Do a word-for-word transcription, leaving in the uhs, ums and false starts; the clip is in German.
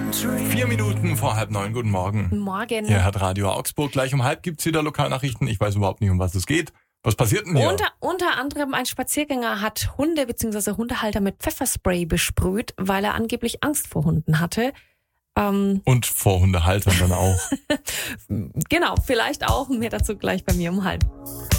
Vier Minuten vor halb neun. Guten Morgen. Morgen. Hier hat Radio Augsburg. Gleich um halb gibt's wieder Lokalnachrichten. Ich weiß überhaupt nicht, um was es geht. Was passiert denn hier? Unter, unter anderem ein Spaziergänger hat Hunde bzw. Hundehalter mit Pfefferspray besprüht, weil er angeblich Angst vor Hunden hatte. Ähm, Und vor Hundehaltern dann auch. genau, vielleicht auch. Mehr dazu gleich bei mir um halb.